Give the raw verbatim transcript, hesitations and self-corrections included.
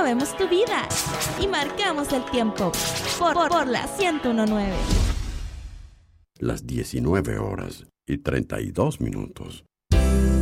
movemos tu vida y marcamos el tiempo por, por, por la ciento uno punto nueve. Las diecinueve horas y treinta y dos minutos.